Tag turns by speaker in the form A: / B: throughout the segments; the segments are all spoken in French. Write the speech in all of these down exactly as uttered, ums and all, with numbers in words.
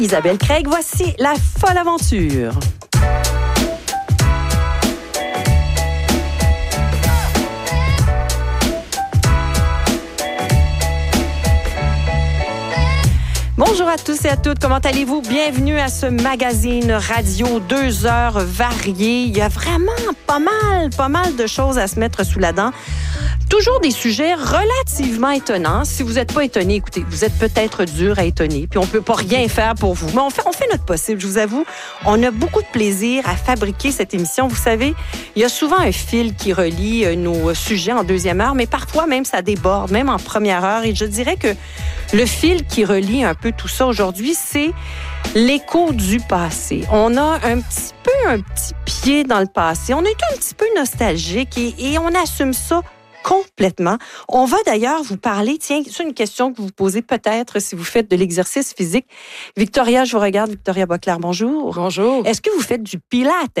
A: Isabelle Craig, voici La folle aventure. Bonjour à tous et à toutes, comment allez-vous? Bienvenue à ce magazine radio, deux heures variées. Il y a vraiment pas mal, pas mal de choses à se mettre sous la dent. Toujours des sujets relativement étonnants. Si vous n'êtes pas étonné, écoutez, vous êtes peut-être dur à étonner, puis on peut pas rien faire pour vous. Mais on fait, on fait notre possible, je vous avoue. On a beaucoup de plaisir à fabriquer cette émission. Vous savez, il y a souvent un fil qui relie nos sujets en deuxième heure, mais parfois même ça déborde, même en première heure. Et je dirais que le fil qui relie un peu tout ça aujourd'hui, c'est l'écho du passé. On a un petit peu un petit pied dans le passé. On est un petit peu nostalgique et, et on assume ça complètement. On va d'ailleurs vous parler, tiens, c'est une question que vous vous posez peut-être si vous faites de l'exercice physique. Victoria, je vous regarde. Victoria Boclair, bonjour.
B: Bonjour.
A: Est-ce que vous faites du pilates?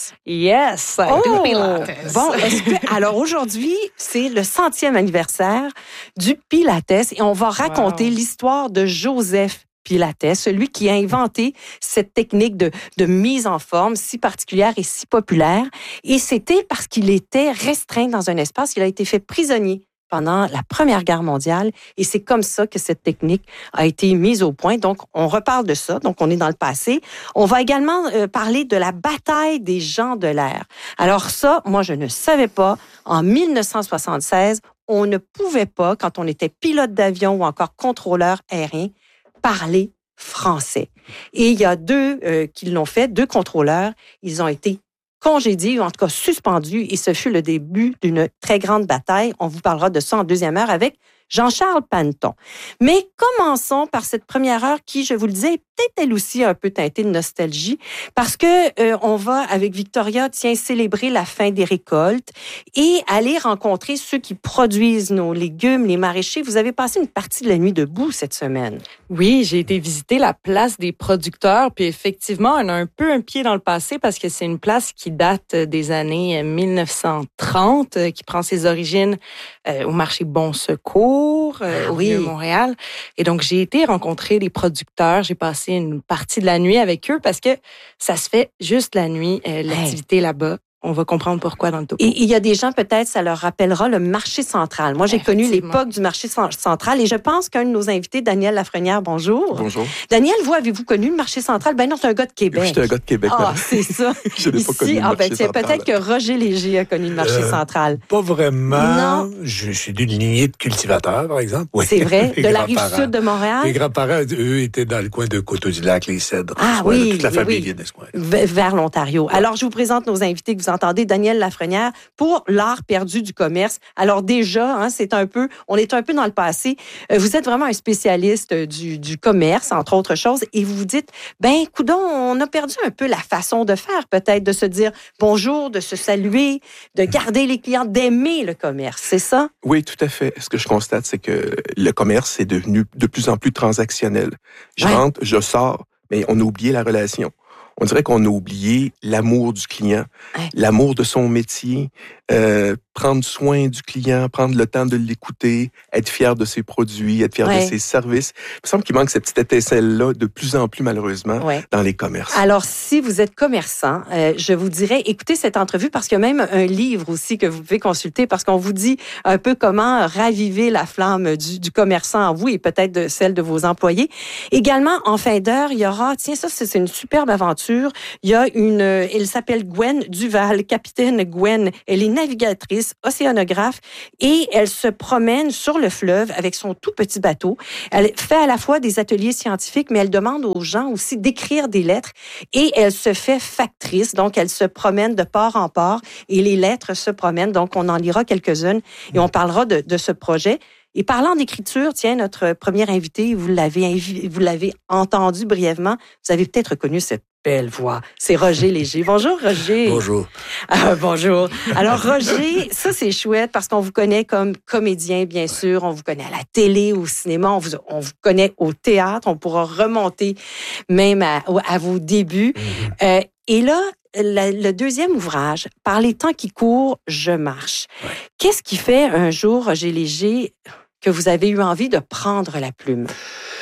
B: Yes, I
A: oh,
B: do pilates.
A: Bon, est-ce que, alors aujourd'hui, c'est le centième anniversaire du pilates et on va raconter wow. l'histoire de Joseph Pilates, celui qui a inventé cette technique de, de mise en forme si particulière et si populaire. Et c'était parce qu'il était restreint dans un espace. Il a été fait prisonnier pendant la Première Guerre mondiale. Et c'est comme ça que cette technique a été mise au point. Donc, on reparle de ça. Donc, on est dans le passé. On va également euh, parler de la bataille des gens de l'air. Alors ça, moi, je ne savais pas. En mille neuf cent soixante-seize, on ne pouvait pas, quand on était pilote d'avion ou encore contrôleur aérien, parler français. Et il y a deux euh, qui l'ont fait, deux contrôleurs. Ils ont été congédiés, ou en tout cas suspendus, et ce fut le début d'une très grande bataille. On vous parlera de ça en deuxième heure avec Jean-Charles Panneton. Mais commençons par cette première heure qui, je vous le disais, est peut-être elle aussi un peu teintée de nostalgie, parce que euh, on va, avec Victoria, tiens, célébrer la fin des récoltes et aller rencontrer ceux qui produisent nos légumes, les maraîchers. Vous avez passé une partie de la nuit debout cette semaine.
B: Oui, j'ai été visiter la place des producteurs, puis effectivement, on a un peu un pied dans le passé parce que c'est une place qui date des années mille neuf cent trente, qui prend ses origines euh, au marché Bon Secours, euh, ah, au oui. Vieux-Montréal. Et donc, j'ai été rencontrer les producteurs. J'ai passé une partie de la nuit avec eux parce que ça se fait juste la nuit, euh, l'activité hey. là-bas. On va comprendre pourquoi dans le topo.
A: Et il y a des gens, peut-être, ça leur rappellera le marché central. Moi, j'ai connu l'époque du marché central et je pense qu'un de nos invités, Daniel Lafrenière, bonjour.
C: Bonjour.
A: Daniel, vous, avez-vous connu le marché central? Ben non, c'est un gars de Québec.
C: Oui, j'étais un gars de Québec.
A: Ah, c'est ça.
C: Je n'ai pas connu le
A: ah,
C: marché
A: ben,
C: central.
A: Peut-être que Roger Léger a connu le marché
D: euh,
A: central.
D: Pas vraiment.
A: Non.
D: Je, je suis d'une lignée de cultivateurs, par exemple. Oui.
A: C'est vrai? De la rive sud de Montréal?
D: Les grands-parents, eux, étaient dans le coin de Coteau-du-Lac, les Cèdres.
A: Ah
D: oui,
A: oui,
D: toute la famille
A: oui.
D: vient de ce coin.
A: Vers l'Ontario. Ouais. Alors, je vous présente nos invités que vous entendez. Daniel Lafrenière pour l'art perdu du commerce. Alors déjà, hein, c'est un peu, on est un peu dans le passé. Euh, vous êtes vraiment un spécialiste du, du commerce, entre autres choses, et vous vous dites, ben, coudonc, on a perdu un peu la façon de faire, peut-être, de se dire bonjour, de se saluer, de garder les clients, d'aimer le commerce. C'est ça?
C: Oui, tout à fait. Ce que je constate, c'est que le commerce est devenu de plus en plus transactionnel. Je ouais. rentre, je sors, mais on a oublié la relation. On dirait qu'on a oublié l'amour du client, ouais. l'amour de son métier, euh, prendre soin du client, prendre le temps de l'écouter, être fier de ses produits, être fier ouais. de ses services. Il me semble qu'il manque cette petite étincelle-là de plus en plus, malheureusement, ouais. dans les commerces.
A: Alors, si vous êtes commerçant, euh, je vous dirais, écoutez cette entrevue parce qu'il y a même un livre aussi que vous pouvez consulter parce qu'on vous dit un peu comment raviver la flamme du, du commerçant en vous et peut-être de celle de vos employés. Également, en fin d'heure, il y aura, tiens, ça, c'est une superbe aventure. Il y a une, elle s'appelle Gwen Duval, capitaine Gwen. Elle est navigatrice, océanographe, et elle se promène sur le fleuve avec son tout petit bateau. Elle fait à la fois des ateliers scientifiques, mais elle demande aux gens aussi d'écrire des lettres, et elle se fait factrice, donc elle se promène de port en port, et les lettres se promènent, donc on en lira quelques-unes, et on parlera de, de ce projet. Et parlant d'écriture, tiens, notre premier invité, vous l'avez, vous l'avez entendu brièvement, vous avez peut-être reconnu cette belle voix. C'est Roger Léger. Bonjour, Roger.
D: Bonjour.
A: Ah, bonjour. Alors, Roger, ça, c'est chouette parce qu'on vous connaît comme comédien, bien sûr. On vous connaît à la télé, au cinéma. On vous, on vous connaît au théâtre. On pourra remonter même à, à vos débuts. Mm-hmm. Euh, et là, le, le deuxième ouvrage, Par les temps qui courent, je marche. Ouais. Qu'est-ce qui fait un jour, Roger Léger, que vous avez eu envie de prendre la plume?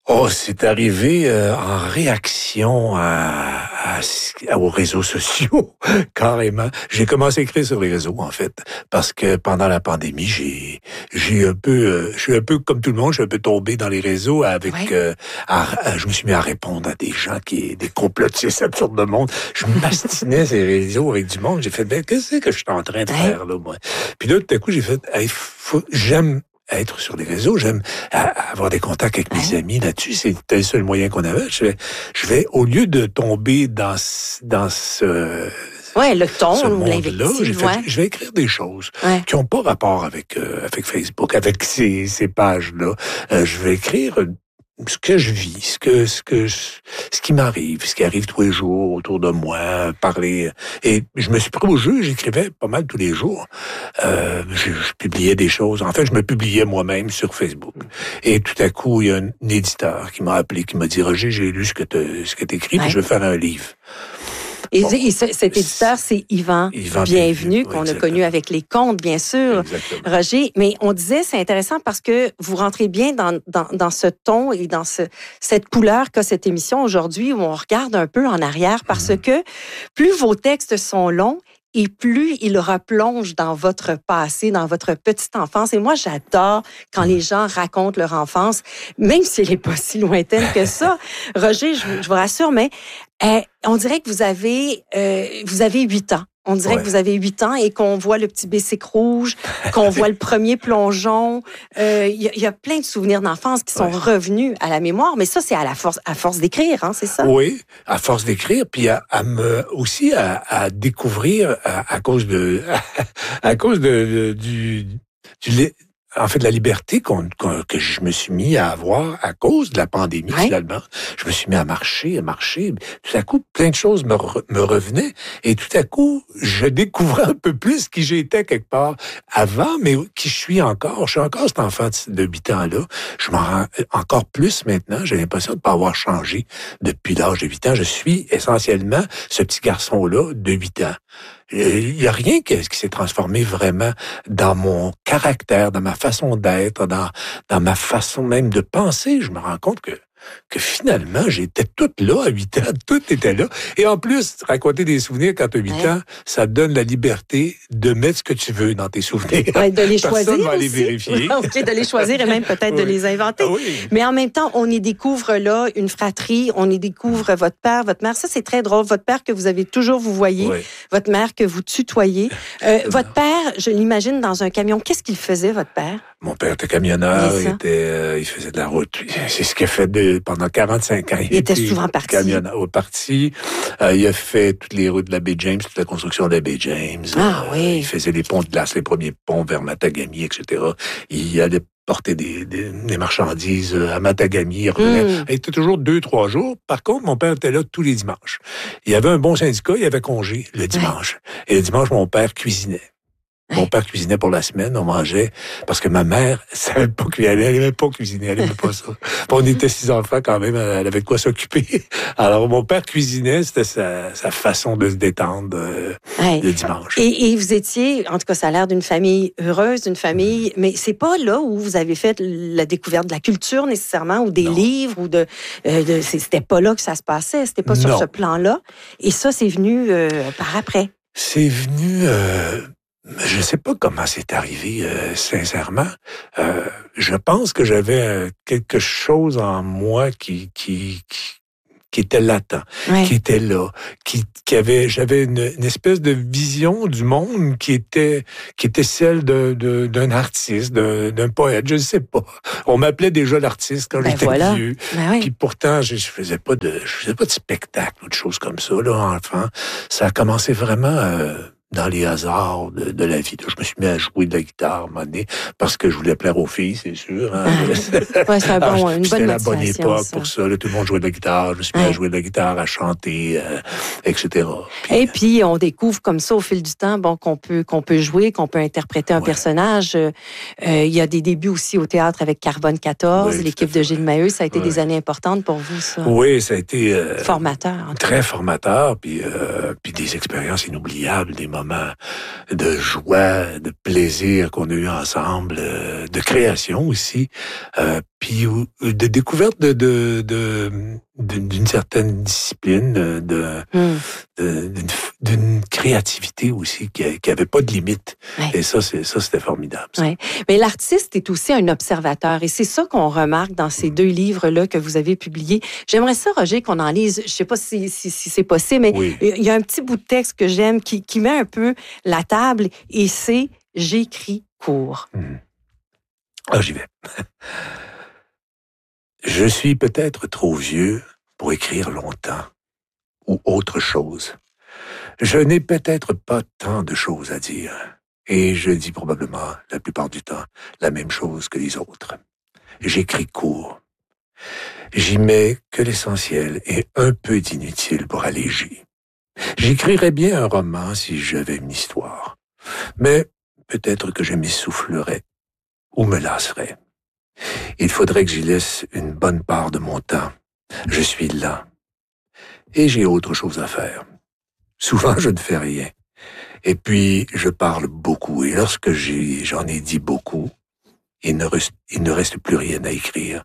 D: Oh, c'est arrivé euh, en réaction à, à, aux réseaux sociaux, carrément. J'ai commencé à écrire sur les réseaux, en fait, parce que pendant la pandémie, j'ai j'ai un peu, euh, je suis un peu comme tout le monde, je suis un peu tombé dans les réseaux avec, ouais. euh, à, à, je me suis mis à répondre à des gens qui, des complotistes absurdes de monde. Je me mastinais ces réseaux avec du monde. J'ai fait, ben qu'est-ce que je suis en train de faire là, moi. Puis là, tout à coup, j'ai fait, hey, faut, j'aime être sur les réseaux, j'aime avoir des contacts avec mes amis là-dessus, c'était le seul moyen qu'on avait. Je vais, je vais, au lieu de tomber dans, dans ce...
A: Ouais, le ton ou
D: l'invective, ouais. Je vais écrire des choses ouais. qui n'ont pas rapport avec, euh, avec Facebook, avec ces, ces pages-là. Euh, je vais écrire ce que je vis, ce que ce que ce qui m'arrive, ce qui arrive tous les jours autour de moi, parler. Et je me suis pris au jeu, j'écrivais pas mal tous les jours. Euh, je, je publiais des choses. En fait, je me publiais moi-même sur Facebook. Et tout à coup, il y a un, un éditeur qui m'a appelé, qui m'a dit, Roger, j'ai lu ce que tu ce que t'écris, ouais. puis je veux faire un livre.
A: Et, bon, et cet éditeur, c'est Yvan, Yvan Bienvenu, qu'on a connu avec les contes, bien sûr, exactement. Roger. Mais on disait, c'est intéressant parce que vous rentrez bien dans, dans, dans ce ton et dans ce, cette couleur qu'a cette émission aujourd'hui, où on regarde un peu en arrière, parce mmh. que plus vos textes sont longs, et plus ils replongent dans votre passé, dans votre petite enfance. Et moi, j'adore quand les gens racontent leur enfance, même si elle n'est pas si lointaine que ça. Roger, je, je vous rassure, mais euh, on dirait que vous avez euh, vous avez huit ans. On dirait ouais. que vous avez huit ans et qu'on voit le petit Bessic rouge, qu'on voit le premier plongeon. Il euh, y, y a plein de souvenirs d'enfance qui sont ouais. revenus à la mémoire, mais ça, c'est à la force, à force d'écrire, hein, c'est ça?
D: Oui, à force d'écrire, puis à, à me aussi à, à découvrir à, à cause de à, à cause de, de du du en fait, de la liberté qu'on, qu'on, que je me suis mis à avoir à cause de la pandémie, ouais. finalement. Je me suis mis à marcher, à marcher. Tout à coup, plein de choses me, re, me revenaient. Et tout à coup, je découvrais un peu plus qui j'étais quelque part avant, mais qui je suis encore. Je suis encore cet enfant de huit ans-là. Je m'en rends encore plus maintenant. J'ai l'impression de ne pas avoir changé depuis l'âge de huit ans. Je suis essentiellement ce petit garçon-là de huit ans. Il n'y a rien qui, qui s'est transformé vraiment dans mon caractère, dans ma façon d'être, dans, dans ma façon même de penser. Je me rends compte que que finalement, j'étais toute là à huit ans, tout était là. Et en plus, raconter des souvenirs quand tu as huit ouais. ans, ça te donne la liberté de mettre ce que tu veux dans tes souvenirs.
A: Ouais, de les choisir
D: Personne va
A: aussi.
D: les vérifier.
A: OK, de les choisir et même peut-être oui. de les inventer.
D: Ah oui.
A: Mais en même temps, on y découvre là une fratrie, on y découvre votre père, votre mère. Ça, c'est très drôle. Votre père que vous avez toujours vous voyez, oui. votre mère que vous tutoyez. Euh, votre père, je l'imagine dans un camion. Qu'est-ce qu'il faisait, votre père?
D: Mon père était camionneur, il, était, euh, il faisait de la route. C'est ce qu'il a fait de, pendant quarante-cinq ans.
A: Il, il était souvent parti.
D: Camionneur, parti. Euh, il a fait toutes les routes de la baie James, toute la construction de la baie James.
A: Ah
D: euh,
A: oui.
D: Il faisait les ponts de glace, les premiers ponts vers Matagami, et cetera. Il allait porter des, des, des marchandises à Matagami. Il revenait. Mm. Il était toujours deux, trois jours. Par contre, mon père était là tous les dimanches. Il y avait un bon syndicat, il y avait congé le dimanche. Ouais. Et le dimanche, mon père cuisinait. Mon père cuisinait pour la semaine, on mangeait, parce que ma mère savait pas cuisiner, elle aimait pas cuisiner, elle aimait pas ça. On était six enfants quand même, elle avait de quoi s'occuper. Alors mon père cuisinait, c'était sa, sa façon de se détendre euh, ouais. le dimanche.
A: Et, et vous étiez, en tout cas, ça a l'air d'une famille heureuse, d'une famille, mais c'est pas là où vous avez fait la découverte de la culture nécessairement, ou des non. livres, ou de, euh, de, c'était pas là que ça se passait, c'était pas non. sur ce plan-là. Et ça, c'est venu euh, par après.
D: C'est venu... Euh... Je ne sais pas comment c'est arrivé, euh, sincèrement. Euh, je pense que j'avais euh, quelque chose en moi qui qui qui, qui était latent, ouais. qui était là, qui qui avait, j'avais une, une espèce de vision du monde qui était qui était celle de, de d'un artiste, d'un, d'un poète. Je ne sais pas. On m'appelait déjà l'artiste quand ben j'étais voilà. vieux. Ben oui. Puis pourtant, je, je faisais pas de je faisais pas de spectacle ou de choses comme ça là, enfant. Ça a commencé vraiment. Euh, dans les hasards de, de la vie. Je me suis mis à jouer de la guitare à un moment donné, parce que je voulais plaire aux filles, c'est sûr. Hein.
A: Ah, ouais, c'est un bon, Alors, une bonne
D: C'était la bonne époque
A: ça.
D: pour ça. Là, tout le monde jouait de la guitare. Je me suis mis ouais. à jouer de la guitare, à chanter, euh, et cetera.
A: Puis, et puis, on découvre comme ça, au fil du temps, bon, qu'on peut, qu'on peut jouer, qu'on peut interpréter un ouais. personnage. Euh, il y a des débuts aussi au théâtre avec Carbone quatorze, oui, l'équipe de Gilles Maheu. Ça a été ouais. des années importantes pour vous, ça?
D: Oui, ça a été... Euh,
A: formateur.
D: Très formateur, puis, euh, puis des expériences inoubliables, des moments moments de joie, de plaisir qu'on a eu ensemble, euh, de création aussi, euh, puis de découverte de, de, de, d'une, d'une certaine discipline, de, mm. de, d'une, d'une créativité aussi qui, qui avait pas de limite. Ouais. Et ça, c'est, ça, c'était formidable. Ça.
A: Ouais. Mais l'artiste est aussi un observateur et c'est ça qu'on remarque dans ces mm. deux livres-là que vous avez publiés. J'aimerais ça, Roger, qu'on en lise. Je sais pas si, si, si c'est possible, mais oui. il y a un petit bout de texte que j'aime qui, qui met un peu la table et c'est « J'écris court mm. ».
D: Ah, j'y vais. Je suis peut-être trop vieux pour écrire longtemps ou autre chose. Je n'ai peut-être pas tant de choses à dire et je dis probablement la plupart du temps la même chose que les autres. J'écris court. J'y mets que l'essentiel et un peu d'inutile pour alléger. J'écrirais bien un roman si j'avais une histoire, mais peut-être que je m'essoufflerais ou me lasserais. Il faudrait que j'y laisse une bonne part de mon temps. Je suis lent. Et j'ai autre chose à faire. Souvent, je ne fais rien. Et puis, je parle beaucoup. Et lorsque j'ai, j'en ai dit beaucoup, il ne, reste, il ne reste plus rien à écrire.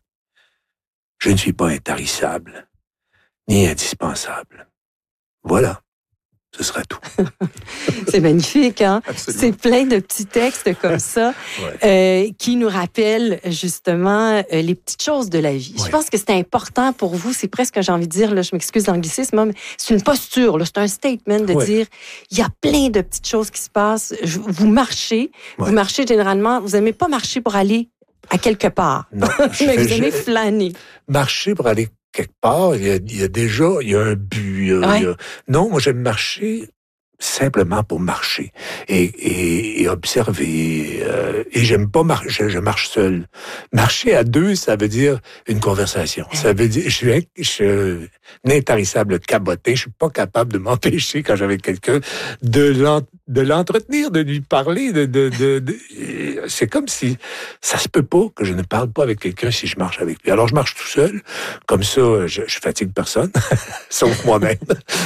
D: Je ne suis pas intarissable, ni indispensable. Voilà. Ce sera tout.
A: C'est magnifique, hein? Absolument. C'est plein de petits textes comme ça ouais. euh, qui nous rappellent justement euh, les petites choses de la vie. Ouais. Je pense que c'est important pour vous, c'est presque, j'ai envie de dire, là, je m'excuse d'anglicisme, mais c'est une posture, là, c'est un statement de ouais. dire, il y a plein de petites choses qui se passent. Vous marchez, ouais. vous marchez généralement, vous n'aimez pas marcher pour aller à quelque part.
D: Non.
A: Mais vous aimez flâner.
D: Marcher pour aller quelque part, il y a, il y a déjà, il y a un but. Il y a, ouais. il y a... Non, moi, j'aime marcher simplement pour marcher et, et, et observer. Euh, et j'aime pas marcher, je, je marche seul. Marcher à deux, ça veut dire une conversation. Ça veut dire, je suis, je suis un intarissable cabotin. Je suis pas capable de m'empêcher quand j'avais quelqu'un de, l'en, de l'entretenir, de lui parler. De, de, de, de, c'est comme si ça se peut pas que je ne parle pas avec quelqu'un si je marche avec lui. Alors je marche tout seul, comme ça, je, je fatigue personne, sauf moi-même.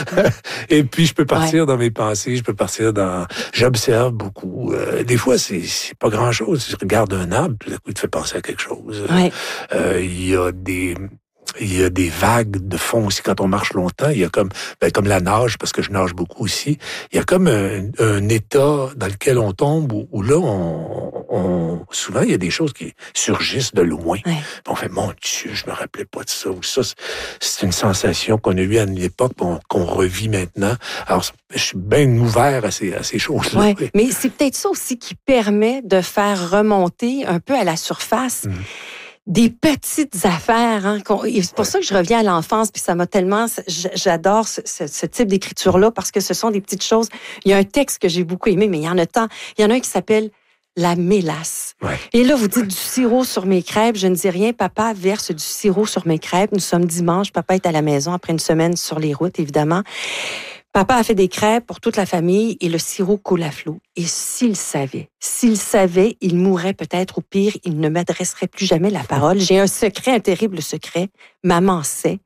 D: Et puis je peux partir ouais. dans mes pensées, je peux partir dans... J'observe beaucoup. Euh, des fois, c'est, c'est pas grand-chose. Je regarde un arbre, tout à coup, il te fait penser à quelque chose.
A: Ouais.
D: Euh, il y a des... Il y a des vagues de fond aussi quand on marche longtemps. Il y a comme, ben, comme la nage, parce que je nage beaucoup aussi. Il y a comme un, un état dans lequel on tombe où, où là, on, on, souvent, il y a des choses qui surgissent de loin. Ouais. On fait, mon Dieu, je me rappelais pas de ça. Ou ça, c'est une sensation qu'on a eue à une époque, qu'on, qu'on revit maintenant. Alors, je suis bien ouvert à ces, à ces choses-là.
A: Ouais. Oui. Mais c'est peut-être ça aussi qui permet de faire remonter un peu à la surface mmh. des petites affaires. Hein, et c'est pour ouais. ça que je reviens à l'enfance, puis ça m'a tellement... J'adore ce, ce, ce type d'écriture-là, parce que ce sont des petites choses. Il y a un texte que j'ai beaucoup aimé, mais il y en a tant. Il y en a un qui s'appelle « La mélasse ouais. ». Et là, vous dites « du sirop sur mes crêpes ». Je ne dis rien. Papa verse du sirop sur mes crêpes. Nous sommes dimanche. Papa est à la maison après une semaine sur les routes, évidemment. Papa a fait des crêpes pour toute la famille et le sirop coule à flot. Et s'il savait, s'il savait, il mourrait peut-être, ou pire, il ne m'adresserait plus jamais la parole. J'ai un secret, un terrible secret. Maman sait.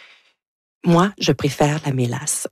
A: Moi, je préfère la mélasse.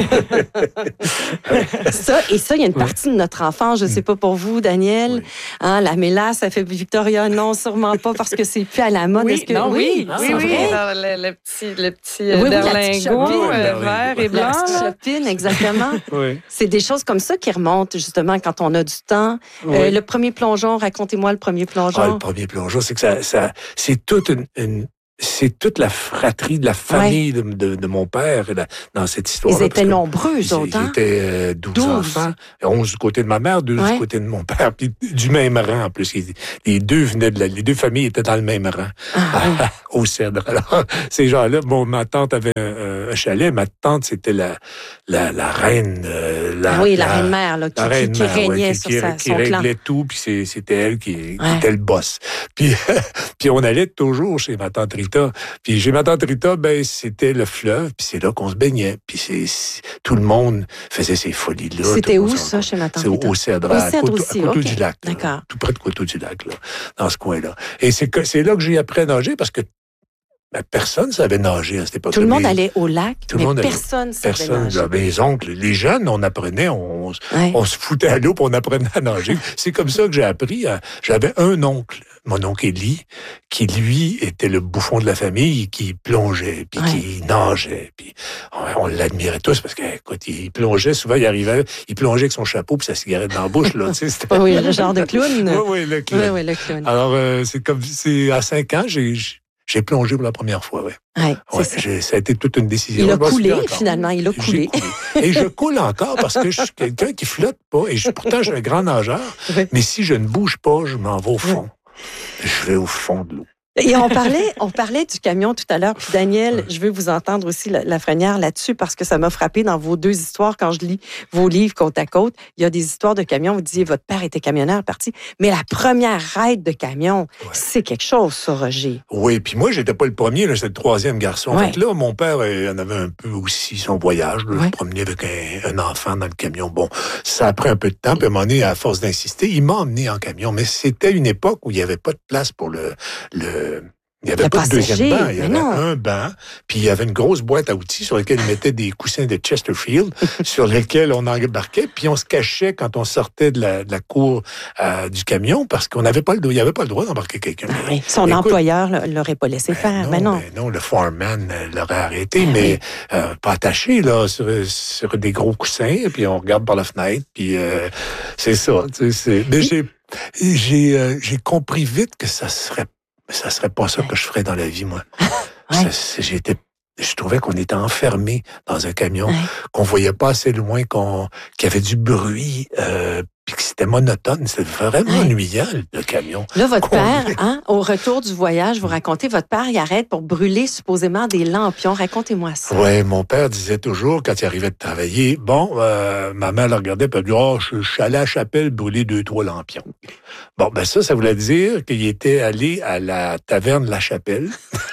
A: ça, et ça, il y a une partie de notre enfance, je ne sais pas pour vous, Daniel. Oui. Hein, la mélasse, ça fait Victoria, non, sûrement pas, parce que c'est plus à la mode.
B: Oui,
A: Est-ce que...
B: non, oui,
A: oui,
B: oui,
A: c'est
B: oui,
A: vrai.
B: Dans le, le petit, le petit oui, oui, berlingot euh, vert et blanc.
A: La petite chopine, exactement. Oui. C'est des choses comme ça qui remontent, justement, quand on a du temps. Oui. Euh, le premier plongeon, racontez-moi le premier plongeon.
D: Ah, le premier plongeon, c'est que ça, ça c'est toute une... une... C'est toute la fratrie de la famille ouais. de, de, de mon père là, dans cette histoire.
A: Ils étaient nombreux, eux autres.
D: Ils étaient euh, douze enfants, onze du côté de ma mère, douze ouais. du côté de mon père, puis du même rang en plus. Les deux venaient de la, les deux familles étaient dans le même rang, ah, ouais. au Cèdre. Alors, ces gens-là, bon, ma tante avait un, un chalet. Ma tante, c'était la, la, la reine. Euh, la,
A: ah oui, la,
D: la
A: reine-mère, là, qui, qui, qui, qui régnait ouais, qui, sur qui, sa,
D: qui
A: son
D: réglait
A: clan.
D: tout, puis c'est, c'était elle qui, ouais. qui était le boss. Puis, puis on allait toujours chez ma tante Rita. Puis chez ma tante Rita, ben c'était le fleuve, puis c'est là qu'on se baignait. Puis c'est, c'est tout le monde faisait ces folies-là.
A: C'était où ça, chez ma tante Rita?
D: C'est au Cèdre,
A: au
D: à
A: Cèdre aussi,
D: Coteau
A: okay.
D: du Lac.
A: D'accord.
D: Là, tout près de Coteau du Lac, là, dans ce coin-là. Et c'est, que, c'est là que j'ai appris à nager parce que Ben, personne ne savait nager à cette époque-là.
A: Tout le monde
D: mais,
A: allait au lac,
D: tout
A: mais
D: le monde
A: personne ne savait
D: personne,
A: nager.
D: Mes oncles, les jeunes, on apprenait, on,
A: Ouais.
D: on se foutait à l'eau puis on apprenait à nager. C'est comme ça que j'ai appris. À, j'avais un oncle, mon oncle Élie, qui, lui, était le bouffon de la famille, qui plongeait, puis
A: Ouais.
D: qui nageait. Puis on, on l'admirait tous parce que, écoute, il plongeait, souvent, il arrivait, il plongeait avec son chapeau puis sa cigarette dans la bouche, là. Tu sais, c'était...
A: Oui, oui, le genre de clown.
D: Oui, oui, le clown.
A: Oui, oui, le clown.
D: Alors, euh, c'est comme, c'est à cinq ans, j'ai, j'ai plongé pour la première fois, oui.
A: Ouais, c'est
D: Ouais,
A: ça.
D: j'ai, ça a été toute une décision.
A: Il a
D: Je m'en
A: coulé,
D: souviens encore.
A: finalement, il a
D: J'ai
A: coulé.
D: coulé. Et je coule encore parce que je suis quelqu'un qui flotte pas. Et je, pourtant, je suis un grand nageur.
A: Oui.
D: Mais si je ne bouge pas, je m'en vais au fond. Je vais au fond de l'eau.
A: Et on parlait, on parlait du camion tout à l'heure. Puis Daniel, je veux vous entendre aussi, la, Lafrenière, là-dessus, parce que ça m'a frappé dans vos deux histoires. Quand je lis vos livres côte à côte, il y a des histoires de camions. Vous disiez, votre père était camionneur, parti. Mais la première raide de camion,
D: Ouais.
A: c'est quelque chose, ça, Roger.
D: Oui, puis moi, j'étais pas le premier, là, j'étais le troisième garçon.
A: Ouais.
D: Fait que là, mon père euh, en avait un peu aussi son voyage. Là,
A: Ouais.
D: Je promenais avec un, un enfant dans le camion. Bon, ça a pris un peu de temps, puis à un moment donné, à force d'insister, il m'a emmené en camion. Mais c'était une époque où il n'y avait pas de place pour le... le Il n'y avait
A: Le
D: pas de deuxième
A: passager,
D: banc. Il y
A: mais
D: avait
A: non.
D: un banc, puis il y avait une grosse boîte à outils sur laquelle il mettait des coussins de Chesterfield, sur lesquels on embarquait, puis on se cachait quand on sortait de la, de la cour euh, du camion, parce qu'on n'avait pas le droit, il n'y avait pas le droit d'embarquer quelqu'un.
A: Ah oui, son
D: Écoute,
A: employeur ne l'aurait pas laissé
D: ben
A: faire.
D: non,
A: Mais non.
D: ben non, le foreman euh, l'aurait arrêté,
A: Ben
D: mais
A: oui.
D: euh, pas attaché là sur, sur des gros coussins, puis on regarde par la fenêtre, puis euh, c'est ça. Tu sais, c'est... Mais j'ai j'ai euh, j'ai compris vite que ça serait ça serait pas ça que je ferais dans la vie, moi.
A: Ouais.
D: Ça, c'est- j'étais je trouvais qu'on était enfermé dans un camion,
A: Ouais.
D: qu'on voyait pas assez loin, qu'on qu'il y avait du bruit, euh, puis que c'était monotone. C'était vraiment
A: Ouais.
D: ennuyant, le camion.
A: Là, votre père,
D: Conduire.
A: hein, au retour du voyage, vous racontez, votre père, il arrête pour brûler supposément des lampions. Racontez-moi ça.
D: Ouais, mon père disait toujours, quand il arrivait de travailler, bon, euh, ma mère le regardait, puis elle dit, oh, je, je suis allé à la chapelle brûler deux, trois lampions. Bon, ben ça, ça voulait dire qu'il était allé à la taverne La Chapelle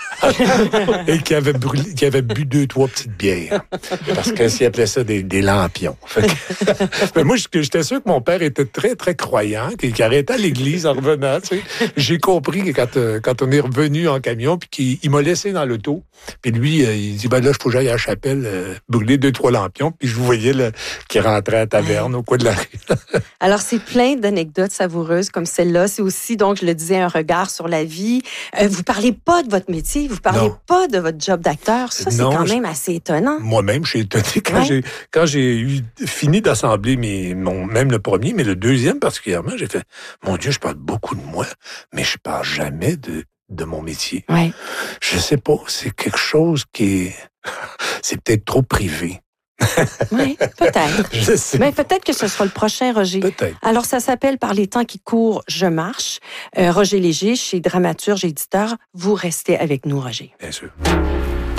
D: et qu'il avait, brûlé, qu'il avait bu deux, trois petites bières. Parce que s'il appelait ça des, des lampions. Fait que, ben moi, j'étais sûr que mon père était très, très croyant, qu'il, qu'il arrêtait à l'église en revenant. Tu sais. J'ai compris que quand, euh, quand on est revenu en camion, puis qu'il il m'a laissé dans l'auto, puis lui, euh, il dit, ben là, il faut que j'aille à la chapelle euh, brûler deux, trois lampions, puis je voyais là, qu'il rentrait à la taverne au coin de la rue.
A: Alors, c'est plein d'anecdotes savoureuses comme celle-là. C'est aussi, donc, je le disais, un regard sur la vie. Euh, vous parlez pas de votre métier, vous parlez
D: Non.
A: pas de votre job d'acteur. Ça, c'est
D: Non,
A: quand
D: je-
A: même assez étonnant.
D: Moi-même, je suis étonné quand
A: Ouais.
D: j'ai quand j'ai eu fini d'assembler mes mon même le premier, mais le deuxième particulièrement, j'ai fait mon Dieu, je parle beaucoup de moi, mais je parle jamais de de mon métier.
A: Ouais.
D: Je sais pas, c'est quelque chose qui est c'est peut-être trop privé.
A: Oui, peut-être.
D: Je sais
A: Mais peut-être que ce sera le prochain, Roger.
D: peut-être.
A: Alors, ça s'appelle Par les temps qui courent, je marche. Euh, Roger Léger, chez Dramaturge Éditeur. Vous restez avec nous, Roger.
D: Bien sûr.